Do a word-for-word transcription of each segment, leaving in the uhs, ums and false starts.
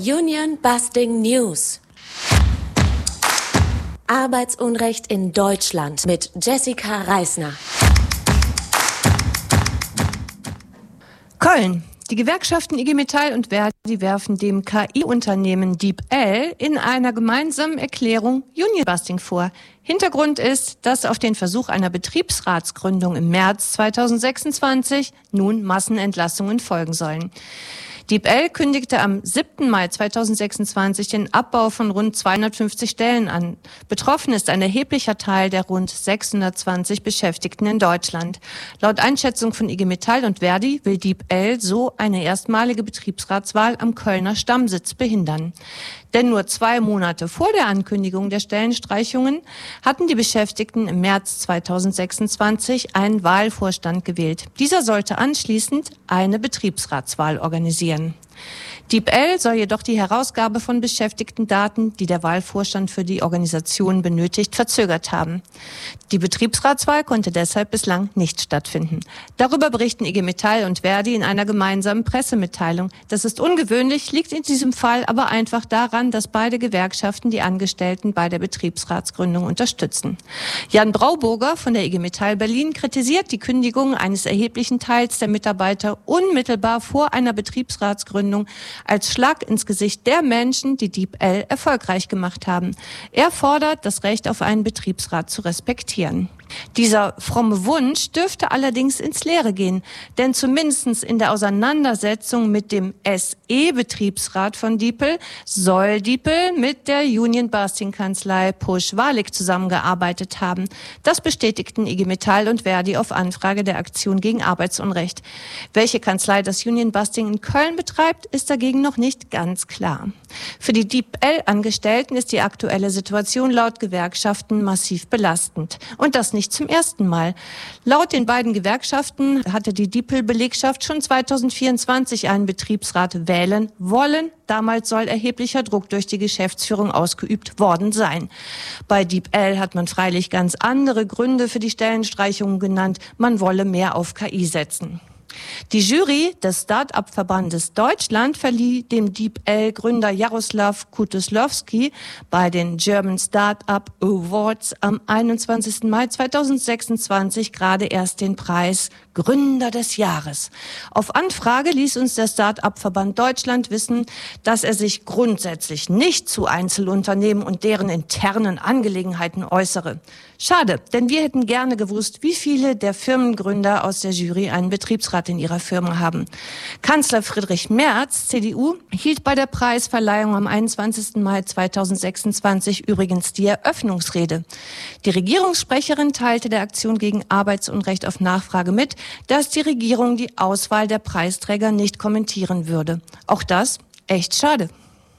Union Busting News. Arbeitsunrecht in Deutschland mit Jessica Reisner. Köln. Die Gewerkschaften I G Metall und Verdi werfen dem K I-Unternehmen DeepL in einer gemeinsamen Erklärung Union-Busting vor. Hintergrund ist, dass auf den Versuch einer Betriebsratsgründung im März zweitausendsechsundzwanzig nun Massenentlassungen folgen sollen. DeepL kündigte am siebten Mai zweitausendsechsundzwanzig den Abbau von rund zweihundertfünfzig Stellen an. Betroffen ist ein erheblicher Teil der rund sechshundertzwanzig Beschäftigten in Deutschland. Laut Einschätzung von I G Metall und Verdi will DeepL so eine erstmalige Betriebsratswahl am Kölner Stammsitz behindern. Denn nur zwei Monate vor der Ankündigung der Stellenstreichungen hatten die Beschäftigten im März zweitausendsechsundzwanzig einen Wahlvorstand gewählt. Dieser sollte anschließend eine Betriebsratswahl organisieren. DeepL soll jedoch die Herausgabe von Beschäftigtendaten, die der Wahlvorstand für die Organisation benötigt, verzögert haben. Die Betriebsratswahl konnte deshalb bislang nicht stattfinden. Darüber berichten I G Metall und Verdi in einer gemeinsamen Pressemitteilung. Das ist ungewöhnlich, liegt in diesem Fall aber einfach daran, dass beide Gewerkschaften die Angestellten bei der Betriebsratsgründung unterstützen. Jan Brauburger von der I G Metall Berlin kritisiert die Kündigung eines erheblichen Teils der Mitarbeiter unmittelbar vor einer Betriebsratsgründung als Schlag ins Gesicht der Menschen, die DeepL erfolgreich gemacht haben. Er fordert, das Recht auf einen Betriebsrat zu respektieren. Dieser fromme Wunsch dürfte allerdings ins Leere gehen, denn zumindest in der Auseinandersetzung mit dem S E-Betriebsrat von DeepL soll DeepL mit der Union-Busting-Kanzlei Pusch-Walik zusammengearbeitet haben. Das bestätigten I G Metall und Verdi auf Anfrage der Aktion gegen Arbeitsunrecht. Welche Kanzlei das Union-Busting in Köln betreibt, ist dagegen noch nicht ganz klar. Für die DeepL-Angestellten ist die aktuelle Situation laut Gewerkschaften massiv belastend. Und das nicht zum ersten Mal. Laut den beiden Gewerkschaften hatte die DeepL-Belegschaft schon zweitausendvierundzwanzig einen Betriebsrat wählen wollen. Damals soll erheblicher Druck durch die Geschäftsführung ausgeübt worden sein. Bei DeepL hat man freilich ganz andere Gründe für die Stellenstreichungen genannt. Man wolle mehr auf K I setzen. Die Jury des Start-up-Verbandes Deutschland verlieh dem DeepL-Gründer Jaroslav Kutuslowski bei den German Start-up Awards am einundzwanzigsten Mai zweitausendsechsundzwanzig gerade erst den Preis Gründer des Jahres. Auf Anfrage ließ uns der Start-up-Verband Deutschland wissen, dass er sich grundsätzlich nicht zu Einzelunternehmen und deren internen Angelegenheiten äußere. Schade, denn wir hätten gerne gewusst, wie viele der Firmengründer aus der Jury einen Betriebsrat in ihrer Firma haben. Kanzler Friedrich Merz, C D U, hielt bei der Preisverleihung am einundzwanzigsten Mai zweitausendsechsundzwanzig übrigens die Eröffnungsrede. Die Regierungssprecherin teilte der Aktion gegen Arbeitsunrecht auf Nachfrage mit, dass die Regierung die Auswahl der Preisträger nicht kommentieren würde. Auch das echt schade.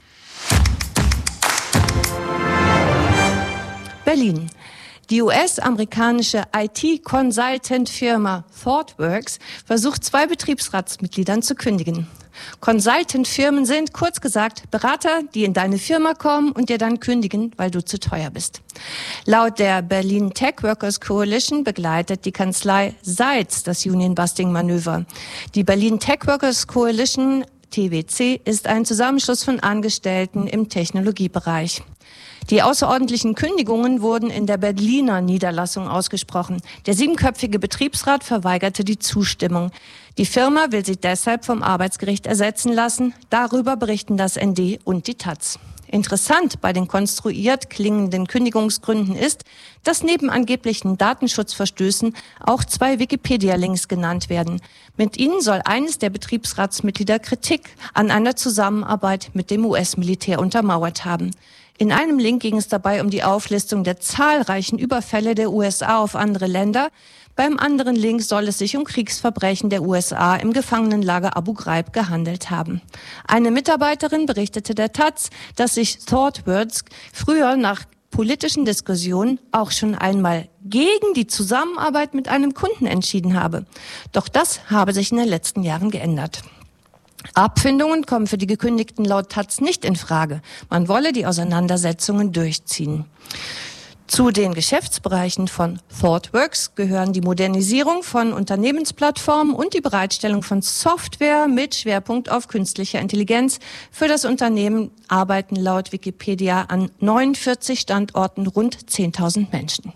Berlin. Die U S-amerikanische I T-Consultant-Firma ThoughtWorks versucht, zwei Betriebsratsmitgliedern zu kündigen. Consultant-Firmen sind, kurz gesagt, Berater, die in deine Firma kommen und dir dann kündigen, weil du zu teuer bist. Laut der Berlin Tech Workers Coalition begleitet die Kanzlei Seitz das Union-Busting-Manöver. Die Berlin Tech Workers Coalition, T W C, ist ein Zusammenschluss von Angestellten im Technologiebereich. Die außerordentlichen Kündigungen wurden in der Berliner Niederlassung ausgesprochen. Der siebenköpfige Betriebsrat verweigerte die Zustimmung. Die Firma will sie deshalb vom Arbeitsgericht ersetzen lassen. Darüber berichten das N D und die Taz. Interessant bei den konstruiert klingenden Kündigungsgründen ist, dass neben angeblichen Datenschutzverstößen auch zwei Wikipedia-Links genannt werden. Mit ihnen soll eines der Betriebsratsmitglieder Kritik an einer Zusammenarbeit mit dem U S-Militär untermauert haben. In einem Link ging es dabei um die Auflistung der zahlreichen Überfälle der U S A auf andere Länder. Beim anderen Link soll es sich um Kriegsverbrechen der U S A im Gefangenenlager Abu Ghraib gehandelt haben. Eine Mitarbeiterin berichtete der Taz, dass sich ThoughtWorks früher nach politischen Diskussionen auch schon einmal gegen die Zusammenarbeit mit einem Kunden entschieden habe. Doch das habe sich in den letzten Jahren geändert. Abfindungen kommen für die Gekündigten laut Taz nicht in Frage. Man wolle die Auseinandersetzungen durchziehen. Zu den Geschäftsbereichen von ThoughtWorks gehören die Modernisierung von Unternehmensplattformen und die Bereitstellung von Software mit Schwerpunkt auf künstlicher Intelligenz. Für das Unternehmen arbeiten laut Wikipedia an neunundvierzig Standorten rund zehntausend Menschen.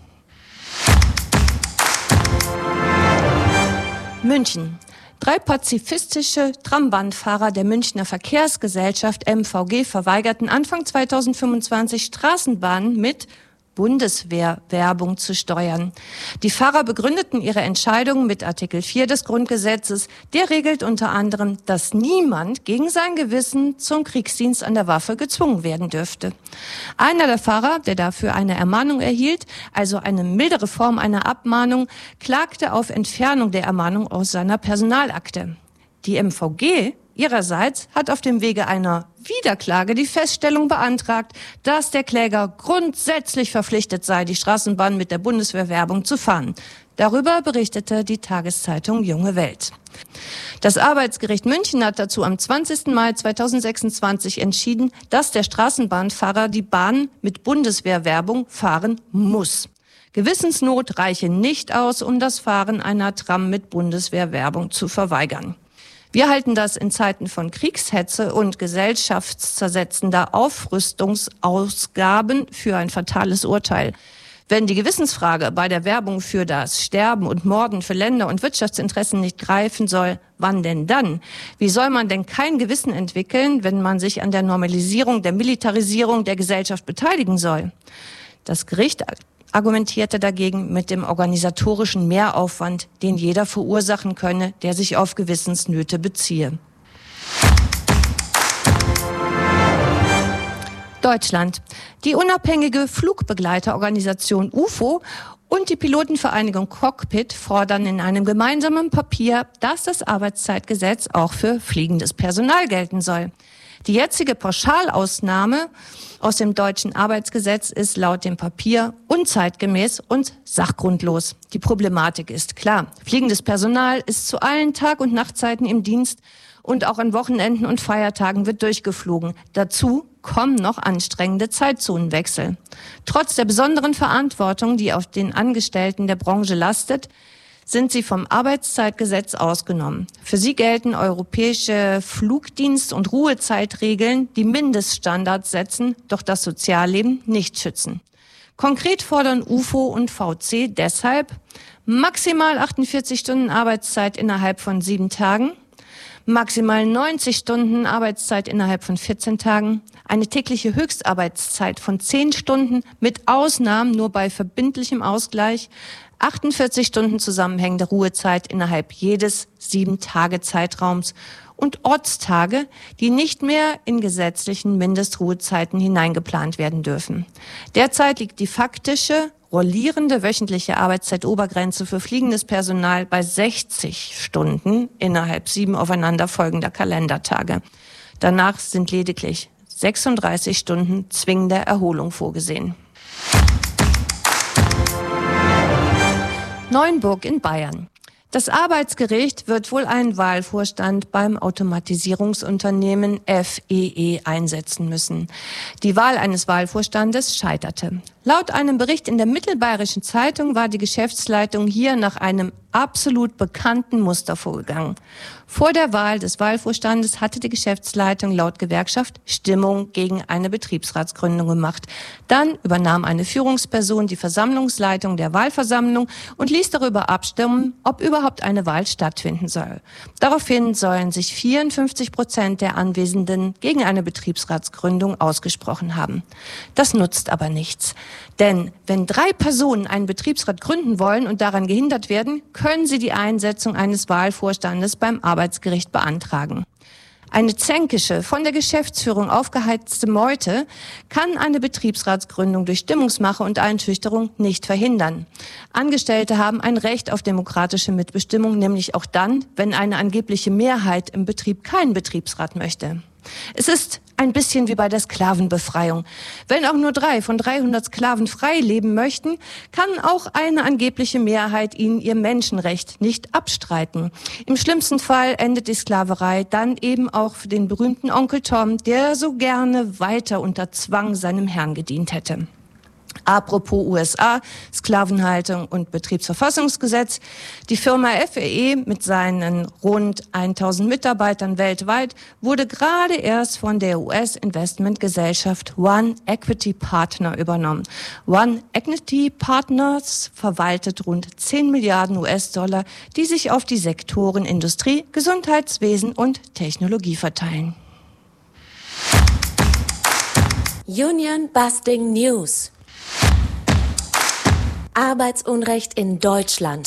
München. Drei pazifistische Trambahnfahrer der Münchner Verkehrsgesellschaft M V G verweigerten Anfang zweitausendfünfundzwanzig Straßenbahnen mit Bundeswehrwerbung zu steuern. Die Fahrer begründeten ihre Entscheidung mit Artikel vier des Grundgesetzes. Der regelt unter anderem, dass niemand gegen sein Gewissen zum Kriegsdienst an der Waffe gezwungen werden dürfte. Einer der Fahrer, der dafür eine Ermahnung erhielt, also eine mildere Form einer Abmahnung, klagte auf Entfernung der Ermahnung aus seiner Personalakte. Die M V G ihrerseits hat auf dem Wege einer Wiederklage die Feststellung beantragt, dass der Kläger grundsätzlich verpflichtet sei, die Straßenbahn mit der Bundeswehrwerbung zu fahren. Darüber berichtete die Tageszeitung Junge Welt. Das Arbeitsgericht München hat dazu am zwanzigsten Mai zweitausendsechsundzwanzig entschieden, dass der Straßenbahnfahrer die Bahn mit Bundeswehrwerbung fahren muss. Gewissensnot reiche nicht aus, um das Fahren einer Tram mit Bundeswehrwerbung zu verweigern. Wir halten das in Zeiten von Kriegshetze und gesellschaftszersetzender Aufrüstungsausgaben für ein fatales Urteil. Wenn die Gewissensfrage bei der Werbung für das Sterben und Morden für Länder- und Wirtschaftsinteressen nicht greifen soll, wann denn dann? Wie soll man denn kein Gewissen entwickeln, wenn man sich an der Normalisierung, der Militarisierung der Gesellschaft beteiligen soll? Das Gericht argumentierte dagegen mit dem organisatorischen Mehraufwand, den jeder verursachen könne, der sich auf Gewissensnöte beziehe. Deutschland. Die unabhängige Flugbegleiterorganisation U F O und die Pilotenvereinigung Cockpit fordern in einem gemeinsamen Papier, dass das Arbeitszeitgesetz auch für fliegendes Personal gelten soll. Die jetzige Pauschalausnahme aus dem deutschen Arbeitsgesetz ist laut dem Papier unzeitgemäß und sachgrundlos. Die Problematik ist klar. Fliegendes Personal ist zu allen Tag- und Nachtzeiten im Dienst und auch an Wochenenden und Feiertagen wird durchgeflogen. Dazu kommen noch anstrengende Zeitzonenwechsel. Trotz der besonderen Verantwortung, die auf den Angestellten der Branche lastet, sind sie vom Arbeitszeitgesetz ausgenommen. Für sie gelten europäische Flugdienst- und Ruhezeitregeln, die Mindeststandards setzen, doch das Sozialleben nicht schützen. Konkret fordern U F O und V C deshalb maximal achtundvierzig Stunden Arbeitszeit innerhalb von sieben Tagen, maximal neunzig Stunden Arbeitszeit innerhalb von vierzehn Tagen, eine tägliche Höchstarbeitszeit von zehn Stunden mit Ausnahmen nur bei verbindlichem Ausgleich, achtundvierzig Stunden zusammenhängende Ruhezeit innerhalb jedes sieben-Tage-Zeitraums und Ortstage, die nicht mehr in gesetzlichen Mindestruhezeiten hineingeplant werden dürfen. Derzeit liegt die faktische, rollierende wöchentliche Arbeitszeitobergrenze für fliegendes Personal bei sechzig Stunden innerhalb sieben aufeinanderfolgender Kalendertage. Danach sind lediglich sechsunddreißig Stunden zwingender Erholung vorgesehen. Neuenburg in Bayern. Das Arbeitsgericht wird wohl einen Wahlvorstand beim Automatisierungsunternehmen F E E einsetzen müssen. Die Wahl eines Wahlvorstandes scheiterte. Laut einem Bericht in der Mittelbayerischen Zeitung war die Geschäftsleitung hier nach einem absolut bekannten Muster vorgegangen. Vor der Wahl des Wahlvorstandes hatte die Geschäftsleitung laut Gewerkschaft Stimmung gegen eine Betriebsratsgründung gemacht. Dann übernahm eine Führungsperson die Versammlungsleitung der Wahlversammlung und ließ darüber abstimmen, ob überhaupt eine Wahl stattfinden soll. Daraufhin sollen sich vierundfünfzig Prozent der Anwesenden gegen eine Betriebsratsgründung ausgesprochen haben. Das nutzt aber nichts. Denn wenn drei Personen einen Betriebsrat gründen wollen und daran gehindert werden, können sie die Einsetzung eines Wahlvorstandes beim Arbeitsgericht beantragen. Eine zänkische, von der Geschäftsführung aufgeheizte Meute kann eine Betriebsratsgründung durch Stimmungsmache und Einschüchterung nicht verhindern. Angestellte haben ein Recht auf demokratische Mitbestimmung, nämlich auch dann, wenn eine angebliche Mehrheit im Betrieb keinen Betriebsrat möchte. Es ist ein bisschen wie bei der Sklavenbefreiung. Wenn auch nur drei von dreihundert Sklaven frei leben möchten, kann auch eine angebliche Mehrheit ihnen ihr Menschenrecht nicht abstreiten. Im schlimmsten Fall endet die Sklaverei dann eben auch für den berühmten Onkel Tom, der so gerne weiter unter Zwang seinem Herrn gedient hätte. Apropos U S A, Sklavenhaltung und Betriebsverfassungsgesetz. Die Firma F E E mit seinen rund tausend Mitarbeitern weltweit wurde gerade erst von der U S-Investmentgesellschaft One Equity Partner übernommen. One Equity Partners verwaltet rund zehn Milliarden U S-Dollar, die sich auf die Sektoren Industrie, Gesundheitswesen und Technologie verteilen. Union Busting News. Arbeitsunrecht in Deutschland.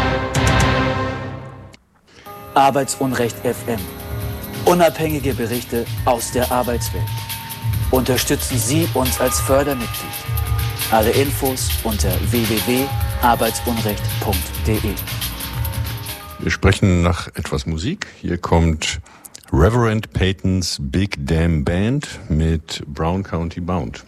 Arbeitsunrecht F M. Unabhängige Berichte aus der Arbeitswelt. Unterstützen Sie uns als Fördermitglied. Alle Infos unter w w w punkt arbeitsunrecht punkt d e. Wir sprechen nach etwas Musik. Hier kommt Reverend Peyton's Big Damn Band mit Brown County Bound.